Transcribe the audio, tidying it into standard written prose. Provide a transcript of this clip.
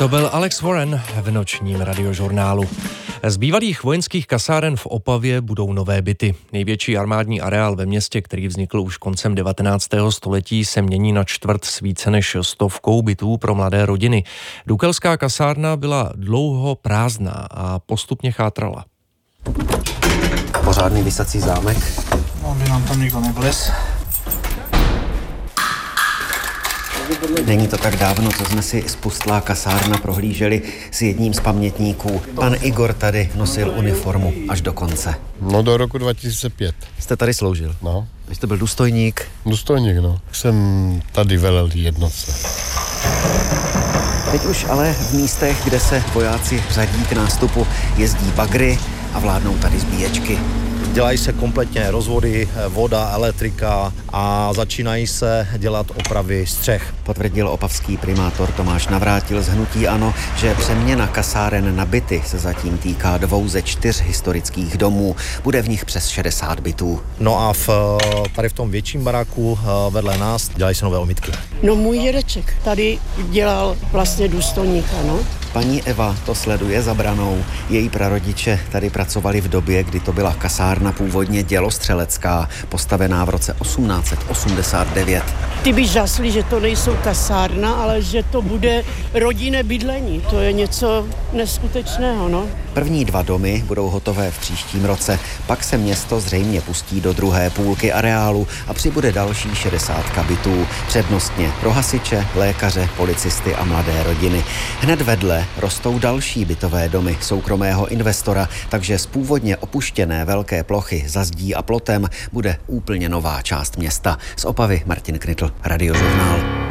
To byl Alex Warren v nočním radiožurnálu. Z bývalých vojenských kasáren v Opavě budou nové byty. Největší armádní areál ve městě, který vznikl už koncem 19. století, se mění na čtvrt s více než 100 bytů pro mladé rodiny. Důkelská kasárna byla dlouho prázdná a postupně chátrala. Pořádný visací zámek. Aby nám tam nikdo nevlez. Není to tak dávno, co jsme si spustlá kasárna prohlíželi s jedním z pamětníků. Pan Igor tady nosil uniformu až do konce. No do roku 2005. Jste tady sloužil? No. Vy jste byl důstojník? Důstojník, no. Jsem tady velel jednotce. Teď už ale v místech, kde se vojáci řadí k nástupu, jezdí bagry a vládnou tady zbíječky. Dělají se kompletně rozvody, voda, elektrika a začínají se dělat opravy střech. Potvrdil opavský primátor Tomáš Navrátil z hnutí ANO, že přeměna kasáren na byty se zatím týká 2 ze 4 historických domů. Bude v nich přes 60 bytů. No a tady v tom větším baráku vedle nás dělají se nové omítky. No můj dědeček tady dělal vlastně důstojníka, no. Paní Eva to sleduje za branou. Její prarodiče tady pracovali v době, kdy to byla kasárna původně dělostřelecká, postavená v roce 1889. Ty by žasli, že to nejsou kasárna, ale že to bude rodinné bydlení. To je něco neskutečného, no. První 2 domy budou hotové v příštím roce, pak se město zřejmě pustí do druhé půlky areálu a přibude další 60 bytů, přednostně pro hasiče, lékaře, policisty a mladé rodiny. Hned vedle rostou další bytové domy soukromého investora, takže z původně opuštěné velké plochy za zdí a plotem bude úplně nová část města. Z Opavy Martin Knitl, Radiožurnál.